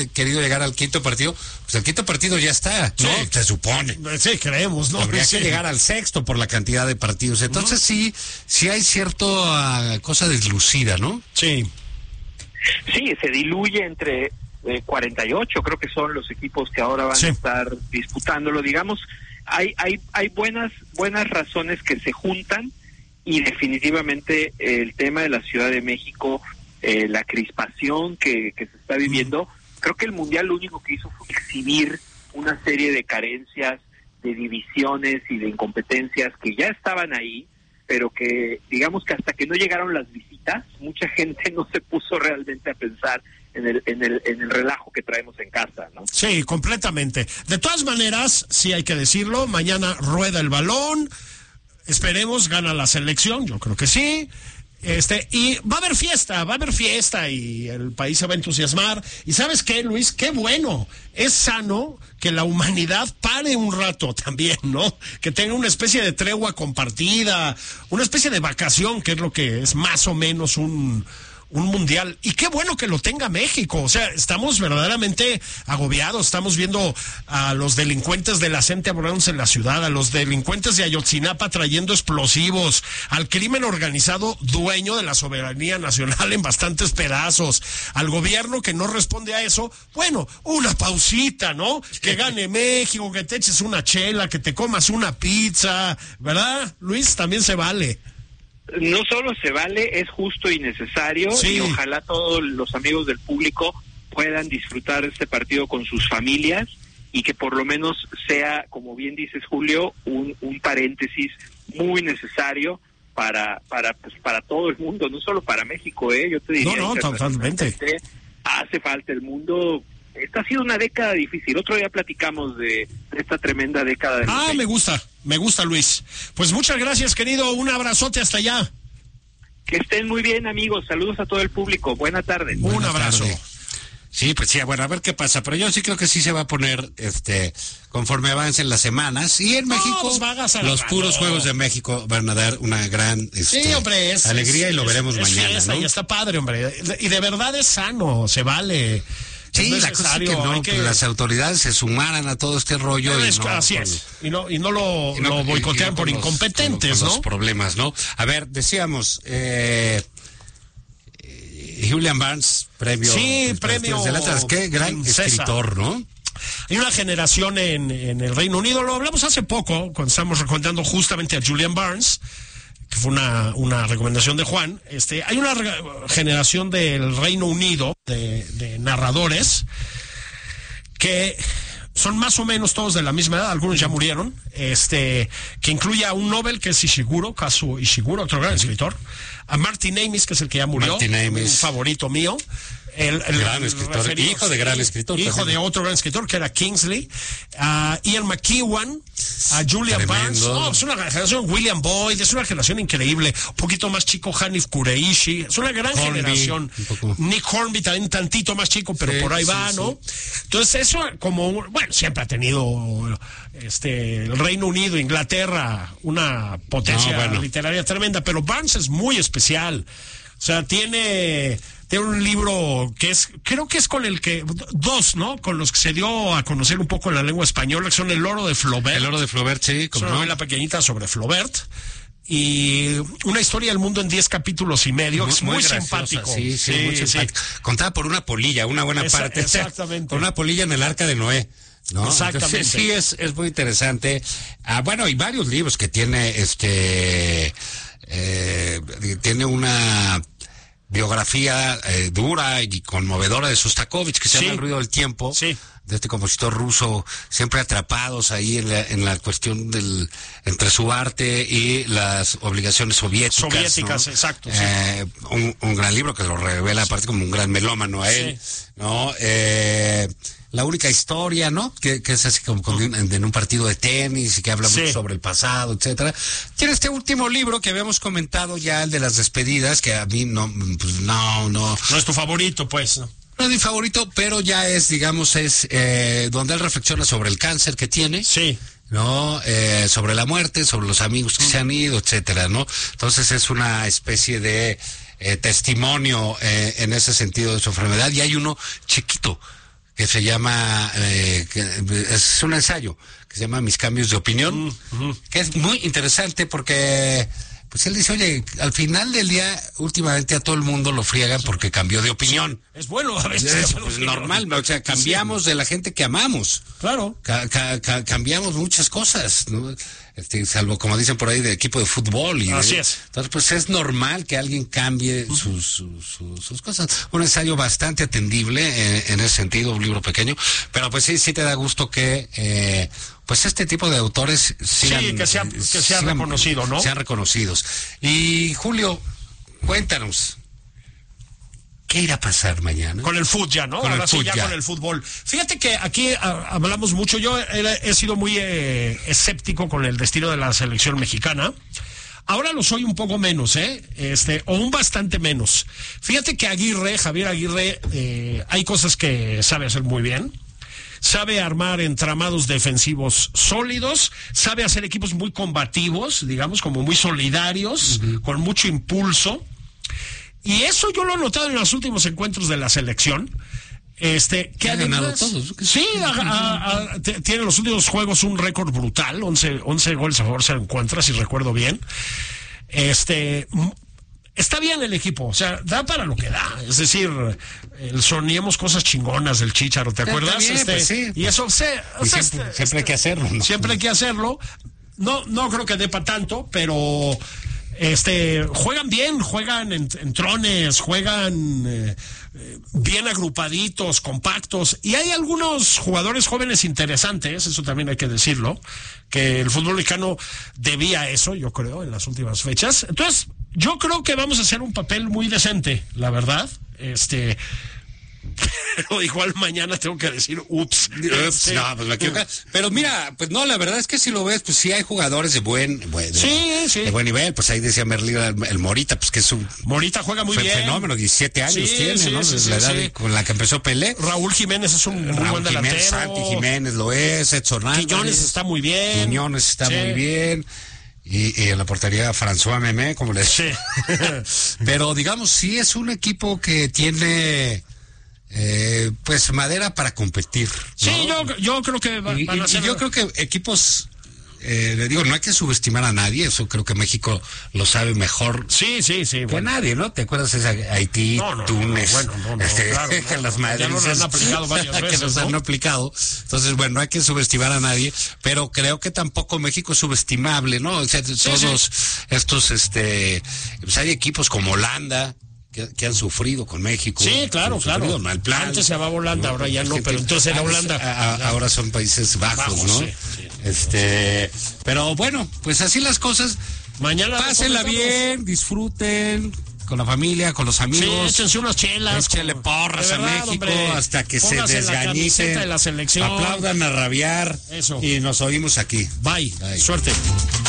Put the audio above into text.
querido llegar al quinto partido, pues el quinto partido ya está, ¿no? Sí. Se supone. Sí, creemos, ¿no? Habría Sí. que llegar al sexto por la cantidad de partidos. Entonces sí hay cierto cosa deslucida, ¿no? Sí. Sí, se diluye entre 48, creo que son los equipos que ahora van a estar disputándolo. Digamos, hay buenas razones que se juntan, y definitivamente el tema de la Ciudad de México, la crispación que se está viviendo, creo que el Mundial lo único que hizo fue exhibir una serie de carencias, de divisiones y de incompetencias que ya estaban ahí, pero que digamos que hasta que no llegaron las visitas, mucha gente no se puso realmente a pensar en el relajo que traemos en casa, ¿no? Sí, completamente. De todas maneras, sí hay que decirlo, mañana rueda el balón, esperemos, gana la selección, yo creo que sí. Y va a haber fiesta y el país se va a entusiasmar. Y ¿sabes qué, Luis? Qué bueno, es sano que la humanidad pare un rato también, ¿no? Que tenga una especie de tregua compartida, una especie de vacación, que es lo que es más o menos un mundial. Y qué bueno que lo tenga México. O sea, estamos verdaderamente agobiados. Estamos viendo a los delincuentes de la CENTE aborándose en la ciudad, a los delincuentes de Ayotzinapa trayendo explosivos, al crimen organizado dueño de la soberanía nacional en bastantes pedazos, al gobierno que no responde a eso. Bueno, una pausita, ¿no? Que gane México, que te eches una chela, que te comas una pizza, ¿verdad, Luis? También se vale. No solo se vale, es justo y necesario, sí. Y ojalá todos los amigos del público puedan disfrutar este partido con sus familias, y que por lo menos sea, como bien dices, Julio, un paréntesis muy necesario para todo el mundo, no solo para México, yo te diría. No, totalmente. Hace falta el mundo. Esta ha sido una década difícil. Otro día platicamos de esta tremenda década de me gusta, Luis. Pues muchas gracias, querido. Un abrazote hasta allá. Que estén muy bien, amigos. Saludos a todo el público. Buena tarde. Un abrazo. Sí, pues sí, bueno, a ver qué pasa, pero yo sí creo que sí se va a poner, conforme avancen las semanas, y en México, pues los puros Juegos de México van a dar una gran alegría, y lo veremos mañana, fiesta, ¿no? Y está padre, hombre, y de verdad es sano, se vale. Sí, la cosa es que no, que las autoridades se sumaran a todo este rollo. Así es. Y no lo boicotean por incompetentes, con ¿no? los problemas, ¿no? A ver, decíamos, Julian Barnes, premio de letras, qué gran escritor, ¿no? Hay una generación en el Reino Unido, lo hablamos hace poco, cuando estábamos recomendando justamente a Julian Barnes, que fue una recomendación de Juan. Hay una generación del Reino Unido de narradores que son más o menos todos de la misma edad, algunos ya murieron, que incluye a un Nobel que es Kazuo Ishiguro, otro gran escritor, a Martin Amis, que es el que ya murió, un favorito mío, el gran escritor, hijo de gran escritor, hijo de otro gran escritor que era Kingsley, a Ian McEwan, a Julian Barnes. Es una generación, William Boyd, es una generación increíble. Un poquito más chico, Hanif Kureishi, es una gran generación. Nick Hornby también tantito más chico, pero por ahí va, ¿no? Entonces eso, siempre ha tenido el Reino Unido, Inglaterra, una potencia literaria tremenda, pero Barnes es muy especial. O sea, tiene un libro que creo que es con el que, ¿no? Con los que se dio a conocer un poco la lengua española, que son El Oro de Flaubert. El Oro de Flaubert, sí. Es una novela pequeñita sobre Flaubert. Y una historia del mundo en 10 capítulos y medio, que es muy simpático. Sí, muy simpático. Contada por una polilla, una buena parte. Exactamente. Con una polilla en el Arca de Noé, ¿no? Exactamente. Entonces, sí, es muy interesante. Y varios libros que tiene, tiene una biografía dura y conmovedora de Sostakovich, que se llama El ruido del tiempo, de este compositor ruso, siempre atrapados ahí en la cuestión entre su arte y las obligaciones soviéticas, ¿no? Exacto. Un gran libro que lo revela aparte como un gran melómano a él, ¿no? La única historia, ¿no? Que es así como en un partido de tenis y que habla mucho sobre el pasado, etcétera. Tiene este último libro que habíamos comentado ya, el de las despedidas, que a mí no es tu favorito, pues. No es mi favorito, pero ya es, digamos, donde él reflexiona sobre el cáncer que tiene. Sí. ¿No? Sobre la muerte, sobre los amigos que se han ido, etcétera, ¿no? Entonces es una especie de testimonio en ese sentido de su enfermedad. Y hay uno chiquito que se llama, es un ensayo que se llama Mis cambios de opinión, que es muy interesante porque pues él dice, oye, al final del día, últimamente a todo el mundo lo friegan porque cambió de opinión. Es bueno a veces. Es normal, o sea, cambiamos de la gente que amamos. Claro. Cambiamos muchas cosas, ¿no? Salvo, como dicen por ahí, de equipo de fútbol. Así es. Entonces, pues es normal que alguien cambie sus cosas. Un ensayo bastante atendible en ese sentido, un libro pequeño, pero pues sí te da gusto que pues este tipo de autores sigan, que sean reconocido, ¿no? Sean reconocidos. Y Julio, cuéntanos, ¿qué irá a pasar mañana? Con el fútbol ya, ¿no? Ahora sí, ya con el fútbol. Fíjate que aquí hablamos mucho. Yo he sido muy escéptico con el destino de la selección mexicana. Ahora lo soy un poco menos, o un bastante menos. Fíjate que Javier Aguirre, hay cosas que sabe hacer muy bien. Sabe armar entramados defensivos sólidos, sabe hacer equipos muy combativos, digamos, como muy solidarios, con mucho impulso. Y eso yo lo he notado en los últimos encuentros de la selección. Que ha ganado todos. Sí, tiene en los últimos juegos un récord brutal, 11 goles a favor se encuentra, si recuerdo bien. Está bien el equipo, o sea, da para lo que da. Es decir, soñemos cosas chingonas del Chícharo, ¿te acuerdas? Bien, pues sí. Y eso siempre hay que hacerlo, ¿no? Siempre hay que hacerlo. No creo que dé para tanto, pero juegan bien, juegan en trones, juegan bien agrupaditos, compactos, y hay algunos jugadores jóvenes interesantes, eso también hay que decirlo, que el fútbol mexicano debía eso, yo creo, en las últimas fechas. Entonces, yo creo que vamos a hacer un papel muy decente, la verdad. Pero igual mañana tengo que decir, ups. No, pues me equivoco. Pero mira, pues no, la verdad es que si lo ves, pues sí hay jugadores de buen nivel. Pues ahí decía Merlín, el Morita, pues que es un... Morita juega muy bien. Fenómeno, 17 años tiene, ¿no? La edad con la que empezó Pelé. Raúl Jiménez es un muy buen delantero. Santi Jiménez lo es, Edson Álvarez. Quiñones está muy bien. Muy bien. Y en la portería François Memé, como le decía. Pero digamos, sí es un equipo que tiene... pues madera para competir, ¿no? Sí, yo creo que van a ser... Y yo creo que equipos, le digo, no hay que subestimar a nadie, eso creo que México lo sabe mejor que nadie, ¿no? ¿Te acuerdas de Haití, Túnez? Claro, las madres ya nos lo han aplicado varias veces, que nos han aplicado. Entonces, bueno, no hay que subestimar a nadie, pero creo que tampoco México es subestimable, ¿no? O sea, todos estos, pues hay equipos como Holanda, que han sufrido con México. Sí, claro. Mal plan. Antes se llamaba Holanda, ahora ya no, pero entonces era Holanda. Ahora son Países Bajos, ¿no? Sí. Pero bueno, pues así las cosas. Mañana pásenla bien, disfruten con la familia, con los amigos. Sí, échense unas chelas. Échenle porras a México, hombre, hasta que se desgañiten. De la selección. Aplaudan a rabiar. Eso. Y nos oímos aquí. Bye. Suerte.